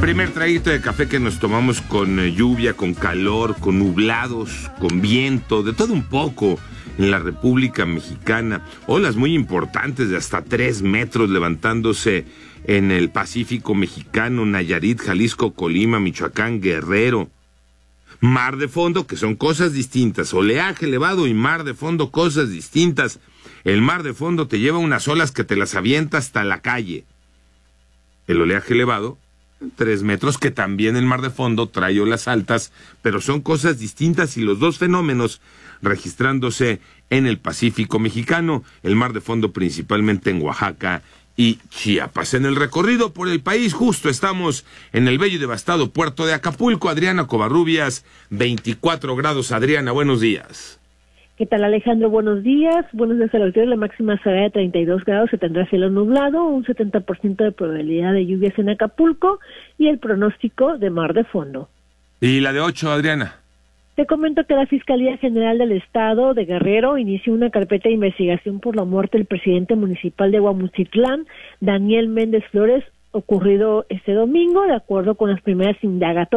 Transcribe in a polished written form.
Primer traguito de café que nos tomamos con lluvia, con calor, con nublados, con viento, de todo un poco en la República Mexicana. Olas muy importantes de hasta 3 metros levantándose en el Pacífico Mexicano, Nayarit, Jalisco, Colima, Michoacán, Guerrero. Mar de fondo, que son cosas distintas. Oleaje elevado y mar de fondo, cosas distintas. El mar de fondo te lleva unas olas que te las avienta hasta la calle. El oleaje elevado, 3 metros, que también el mar de fondo trae olas altas, pero son cosas distintas y los dos fenómenos registrándose en el Pacífico Mexicano, el mar de fondo principalmente en Oaxaca y Chiapas. En el recorrido por el país, justo estamos en el bello y devastado puerto de Acapulco. Adriana Covarrubias, 24 grados. Adriana, buenos días. ¿Qué tal, Alejandro? Buenos días. Buenos días al auditorio. La máxima será de 32 grados, se tendrá cielo nublado, un 70% de probabilidad de lluvias en Acapulco y el pronóstico de mar de fondo. ¿Y la de 8, Adriana? Te comento que la Fiscalía General del Estado de Guerrero inició una carpeta de investigación por la muerte del presidente municipal de Huamuchitlán, Daniel Méndez Flores, ocurrido este domingo, de acuerdo con las primeras indagatorias.